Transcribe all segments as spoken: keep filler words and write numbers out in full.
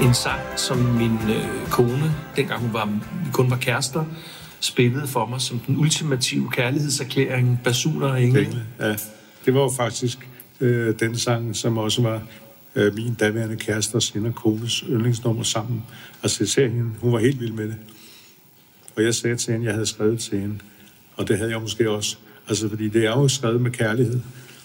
en sang, som min øh, kone, dengang hun var, kun var kærester, spillede for mig som den ultimative kærlighedserklæring, basuner og engle. Ja, det var jo faktisk øh, den sang, som også var øh, min daværende kæreste og sin og kones yndlingsnummer sammen. Altså jeg sagde hende, hun var helt vild med det. Og jeg sagde til hende, jeg havde skrevet til hende. Og det havde jeg måske også. Altså fordi det er jo skrevet med kærlighed.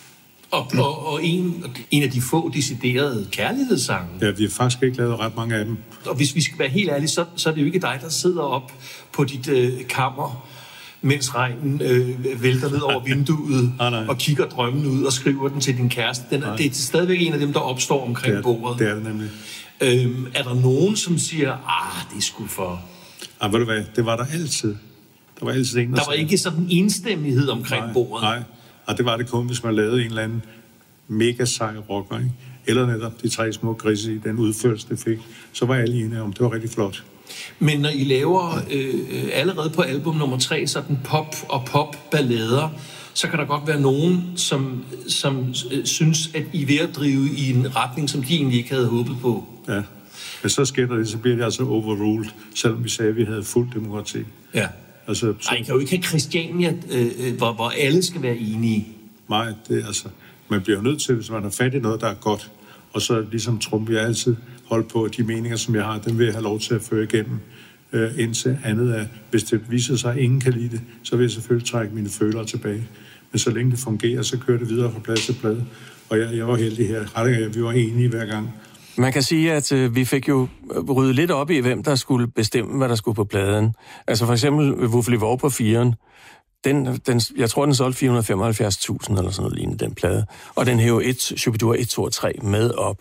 Og, og, og en, en af de få deciderede kærlighedssange. Ja, vi har faktisk ikke lavet ret mange af dem. Og hvis vi skal være helt ærlige, så, så er det jo ikke dig, der sidder op på dit øh, kammer, mens regnen øh, vælter ned over vinduet ah, nej. og kigger drømmen ud og skriver den til din kæreste. Den er, det er stadigvæk en af dem, der opstår omkring det er, bordet. Det er det nemlig. Øhm, er der nogen, som siger, ah, det er sgu for... Ah, ved du hvad, det var der altid. Der var altid en, der Der var ikke sådan en enstemmighed omkring nej, bordet. Nej, og det var det kun, hvis man lavede en eller anden mega sej rocker, ikke? Eller netop de tre små grise i den udførelse, det fik. Så var alle enige om, det var rigtig flot. Men når I laver øh, allerede på album nummer tre, sådan pop og pop-ballader, så kan der godt være nogen, som, som øh, synes, at I er ved at drive i en retning, som de egentlig ikke havde håbet på. Ja, men så sker der det, så bliver det altså overruled, selvom vi sagde, at vi havde fuld demokrati. Ja. Altså, så... Ej, I kan jo ikke have Christiania, øh, hvor, hvor alle skal være enige. Nej, det er altså... Man bliver jo nødt til, hvis man har fat i noget, der er godt. Og så ligesom Trump, jeg altid holdt på, at de meninger, som jeg har, dem vil jeg have lov til at føre igennem. Øh, indtil andet er, hvis det viser sig, at ingen kan lide det, så vil jeg selvfølgelig trække mine følere tilbage. Men så længe det fungerer, så kører det videre fra plade til plade. Og jeg, jeg var heldig her. Rettere, vi var enige hver gang. Man kan sige, at øh, vi fik jo ryddet lidt op i, hvem der skulle bestemme, hvad der skulle på pladen. Altså for eksempel Wuffeli Vov på firen. Den, den, jeg tror, den solgte fire hundrede og femoghalvfjerds tusind eller sådan noget lignende, den plade. Og den hæver et, Shubidur et, to og tre med op.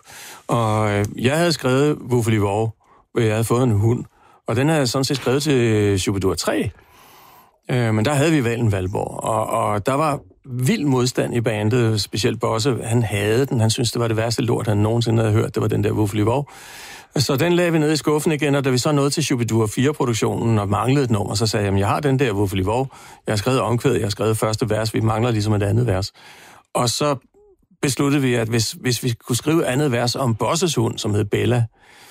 Og øh, jeg havde skrevet Wuffeli Vov, hvor jeg havde fået en hund. Og den havde jeg sådan set skrevet til Shubidur tre. Øh, men der havde vi Valen Valborg. Og, og der var vild modstand i bandet, specielt Bosse. Han havde den. Han syntes, det var det værste lort, han nogensinde havde hørt. Det var den der Wuffeli Vov. Så den lagde vi ned i skuffen igen, og da vi så nåede til Shubidur fire-produktionen og manglede et nummer, så sagde jeg, jeg har den der Wuffeli Vov. Jeg har skrevet omkvædet, jeg har skrevet første vers, vi mangler ligesom et andet vers. Og så besluttede vi, at hvis, hvis vi kunne skrive andet vers om Bosses hund, som hed Bella,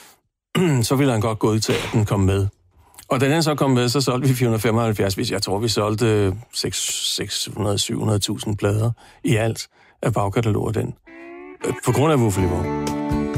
så ville han godt gå ud til, at den kom med. Og da den så kom med, så solgte vi fire hundrede og femoghalvfjerds, hvis jeg tror, vi solgte seks hundrede til syv hundrede tusind plader i alt af bagkataloger den. På grund af Wuffeli Vov.